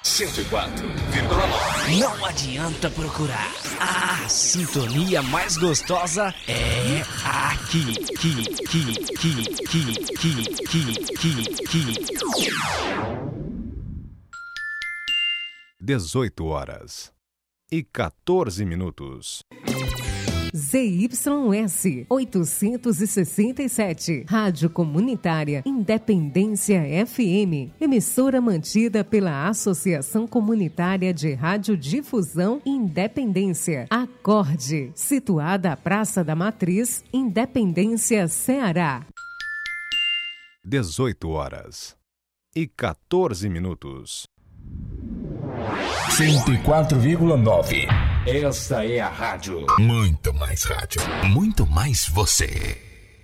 104,9. Não adianta procurar. A sintonia mais gostosa é aqui. 18h14. ZYS 867, Rádio Comunitária Independência FM, emissora mantida pela Associação Comunitária de Radiodifusão Independência, Acorde, situada à Praça da Matriz, Independência, Ceará. 18h14. 104,9. Esta é a rádio. Muito mais rádio. Muito mais você.